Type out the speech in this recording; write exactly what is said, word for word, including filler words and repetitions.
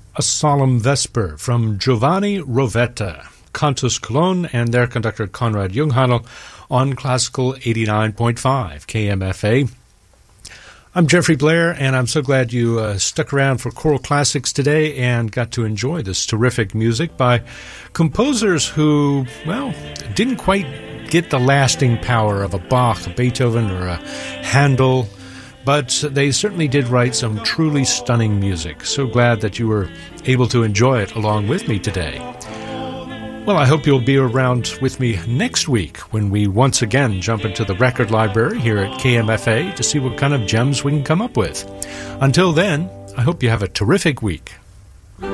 A Solemn Vesper from Giovanni Rovetta, Cantus Cologne, and their conductor Konrad Junghanel on Classical eighty-nine point five K M F A. I'm Jeffrey Blair, and I'm so glad you uh, stuck around for Choral Classics today and got to enjoy this terrific music by composers who, well, didn't quite get the lasting power of a Bach, a Beethoven, or a Handel, but they certainly did write some truly stunning music. So glad that you were able to enjoy it along with me today. Well, I hope you'll be around with me next week when we once again jump into the record library here at K M F A to see what kind of gems we can come up with. Until then, I hope you have a terrific week.